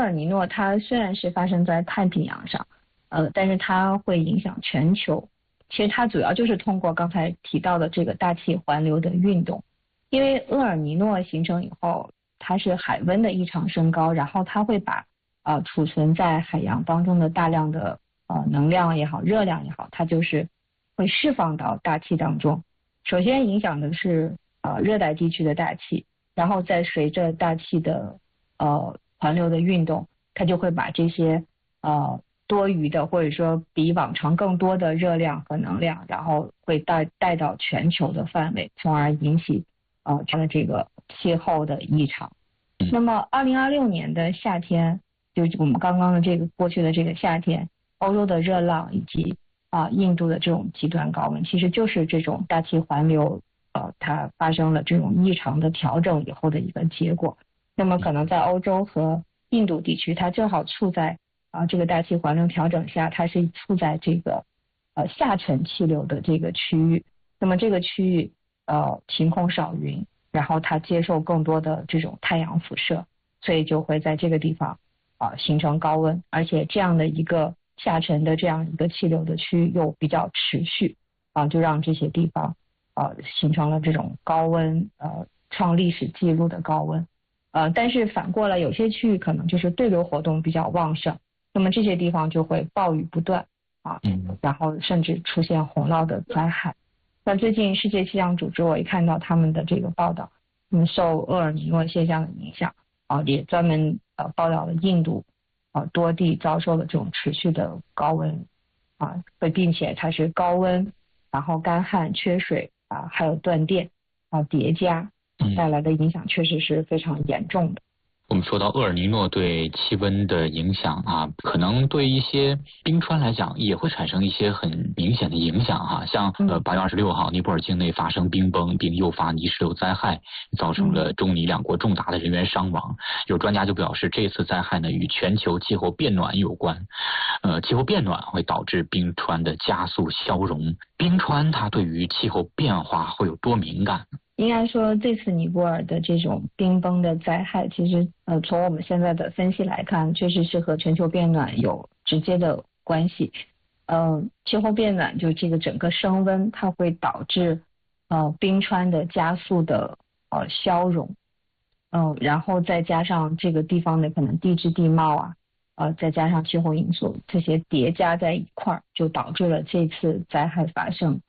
尔尼诺它虽然是发生在太平洋上，但是它会影响全球。其实它主要就是通过刚才提到的这个大气环流的运动，因为厄尔尼诺形成以后，它是海温的异常升高，然后它会把储存在海洋当中的大量的能量也好，热量也好，它就是会释放到大气当中。首先影响的是热带地区的大气，然后再随着大气的环流的运动，它就会把这些多余的或者说比往常更多的热量和能量，然后会带到全球的范围，从而引起它的这个气候的异常。那么2026年的夏天，就是我们刚刚的这个过去的这个夏天，欧洲的热浪以及印度的这种极端高温，其实就是这种大气环流它发生了这种异常的调整以后的一个结果。那么可能在欧洲和印度地区，它正好处在这个大气环流调整下，它是处在这个下沉气流的这个区域。那么这个区域晴空少云，然后它接受更多的这种太阳辐射，所以就会在这个地方形成高温，而且这样的一个下沉的这样一个气流的区域又比较持续就让这些地方形成了这种高温创历史记录的高温。但是反过来有些区域可能就是对流活动比较旺盛，那么这些地方就会暴雨不断然后甚至出现洪涝的灾害。那最近世界气象组织我也看到他们的这个报道，受厄尔尼诺现象的影响也专门报道了印度多地遭受了这种持续的高温并且它是高温，然后干旱、缺水还有断电叠加带来的影响确实是非常严重的。 我们说到厄尔尼诺对气温的影响可能对一些冰川来讲也会产生一些很明显的影响像8月26号尼泊尔境内发生冰崩，并诱发泥石流灾害，造成了中尼两国重大的人员伤亡。有专家就表示，这次灾害呢与全球气候变暖有关。气候变暖会导致冰川的加速消融。冰川它对于气候变化会有多敏感？ 应该说这次尼泊尔的这种冰崩的灾害，其实从我们现在的分析来看，确实是和全球变暖有直接的关系。气候变暖就这个整个升温，它会导致冰川的加速的消融，然后再加上这个地方的可能地质地貌再加上气候因素，这些叠加在一块儿，就导致了这次灾害发生。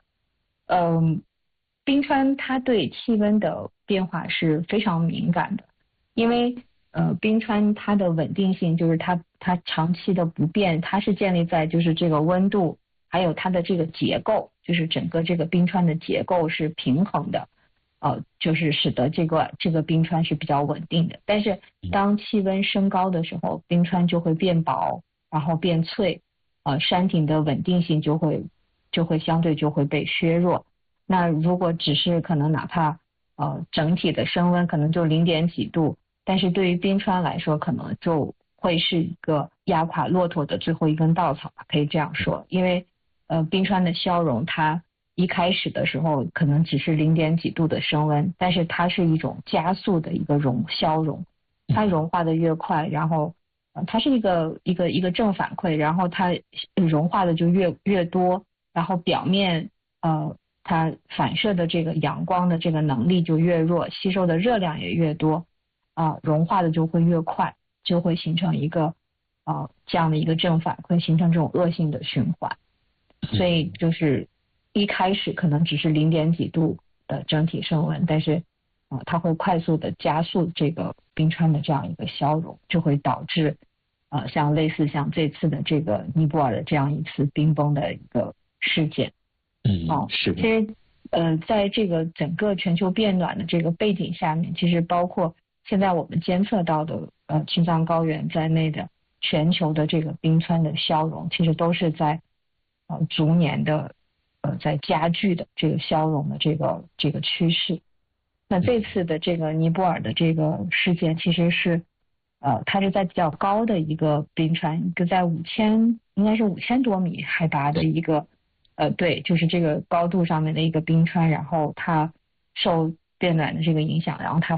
冰川它对气温的变化是非常敏感的，因为冰川它的稳定性就是它长期的不变，它是建立在就是这个温度还有它的这个结构，就是整个这个冰川的结构是平衡的就是使得这个冰川是比较稳定的。但是当气温升高的时候，冰川就会变薄，然后变脆山体的稳定性就会相对就会被削弱。那如果只是可能哪怕整体的升温可能就0.几度，但是对于冰川来说可能就会是一个压垮骆驼的最后一根稻草，可以这样说。因为冰川的消融它一开始的时候可能只是0.几度的升温，但是它是一种加速的一个消融，它融化的越快，然后它是一个正反馈，然后它融化的就越多，然后表面它反射的这个阳光的这个能力就越弱，吸收的热量也越多融化的就会越快，就会形成一个这样的一个正反馈，形成这种恶性的循环。所以就是一开始可能只是0.几度的整体升温，但是它会快速的加速这个冰川的这样一个消融，就会导致像类似像这次的这个尼泊尔的这样一次冰崩的一个事件。 是。 其实在这个整个全球变暖的这个背景下面，其实包括现在我们监测到的青藏高原在内的全球的这个冰川的消融，其实都是在逐年的在加剧的这个消融的这个趋势。那这次的这个尼泊尔的这个事件，其实是它是在比较高的一个冰川，一个在应该是5000多米海拔的一个对，就是这个高度上面的一个冰川，然后它受变暖的这个影响，然后它